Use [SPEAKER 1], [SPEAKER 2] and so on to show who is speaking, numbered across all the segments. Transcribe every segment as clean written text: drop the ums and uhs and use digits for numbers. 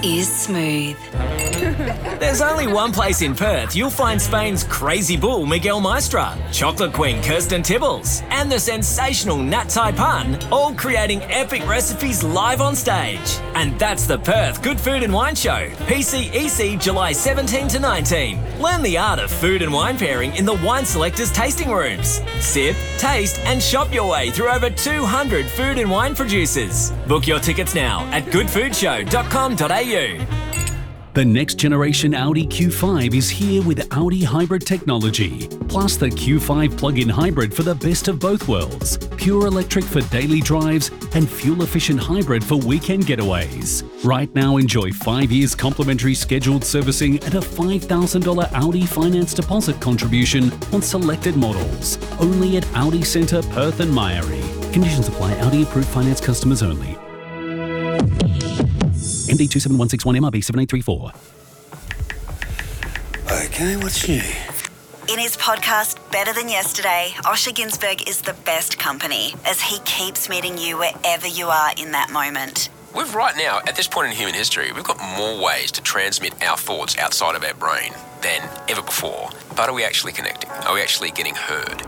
[SPEAKER 1] is Smooth.
[SPEAKER 2] There's only one place in Perth you'll find Spain's crazy bull Miguel Maestra, chocolate queen Kirsten Tibbles, and the sensational Nat Taipan, all creating epic recipes live on stage. And that's the Perth Good Food and Wine Show, PCEC July 17 to 19. Learn the art of food and wine pairing in the Wine Selectors tasting rooms. Sip, taste and shop your way through over 200 food and wine producers. Book your tickets now at goodfoodshow.com.au.
[SPEAKER 3] The next generation Audi Q5 is here with Audi hybrid technology, plus the Q5 plug-in hybrid for the best of both worlds, pure electric for daily drives and fuel-efficient hybrid for weekend getaways. Right now, enjoy 5 years complimentary scheduled servicing and a $5,000 Audi finance deposit contribution on selected models. Only at Audi Centre, Perth and Myrie. Conditions apply. Audi approved finance customers only. MD 27161 MRB 7834.
[SPEAKER 4] Okay, what's new?
[SPEAKER 1] In his podcast, Better Than Yesterday, Osher Günsberg is the best company as he keeps meeting you wherever you are in that moment.
[SPEAKER 5] We've right now, at this point in human history, we've got more ways to transmit our thoughts outside of our brain than ever before. But are we actually connecting? Are we actually getting heard?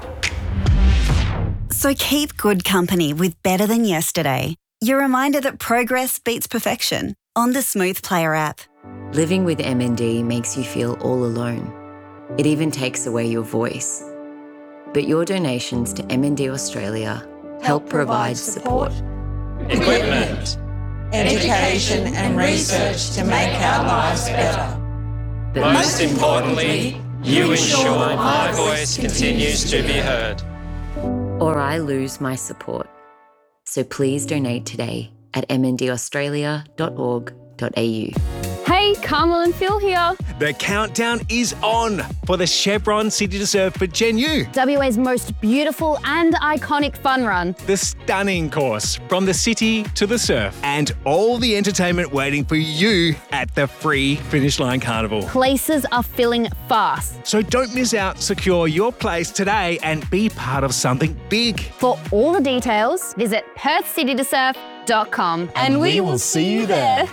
[SPEAKER 1] So keep good company with Better Than Yesterday. Your reminder that progress beats perfection on the Smooth Player app.
[SPEAKER 6] Living with MND makes you feel all alone. It even takes away your voice. But your donations to MND Australia help provide support.
[SPEAKER 7] Equipment, education and research to make our lives better.
[SPEAKER 6] But
[SPEAKER 7] Most importantly, you ensure my voice continues to be heard.
[SPEAKER 6] or I lose my support. So please donate today at mndaustralia.org.au.
[SPEAKER 8] Hey, Carmel and Phil here.
[SPEAKER 9] The countdown is on for the Chevron City to Surf for Gen U.
[SPEAKER 8] WA's most beautiful and iconic fun run.
[SPEAKER 9] The stunning course from the city to the surf and all the entertainment waiting for you at the free Finish Line Carnival.
[SPEAKER 8] Places are filling fast.
[SPEAKER 9] So don't miss out. Secure your place today and be part of something big.
[SPEAKER 8] For all the details, visit perthcitytosurf.com and we will see you there.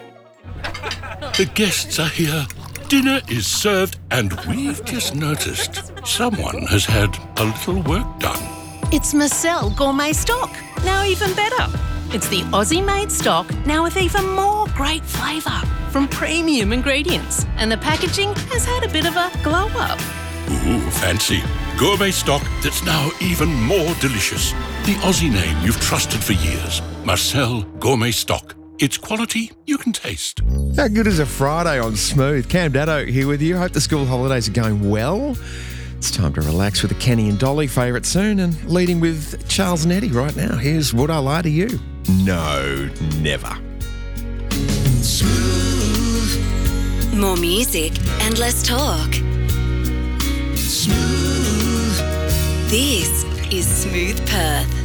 [SPEAKER 10] The guests are here. Dinner is served and we've just noticed someone has had a little work done.
[SPEAKER 11] It's Marcel Gourmet Stock, now even better. It's the Aussie-made stock, now with even more great flavour from premium ingredients. And the packaging has had a bit of a glow-up.
[SPEAKER 10] Ooh, fancy. Gourmet stock that's now even more delicious. The Aussie name you've trusted for years. Marcel Gourmet Stock. It's quality you can taste.
[SPEAKER 12] How good is a Friday on Smooth? Cam Daddo here with you. Hope the school holidays are going well. It's time to relax with the Kenny and Dolly favourite soon and leading with Charles and Eddie right now. Here's Would I Lie to You? No, never.
[SPEAKER 1] Smooth. More music and less talk. Smooth. This is Smooth Perth.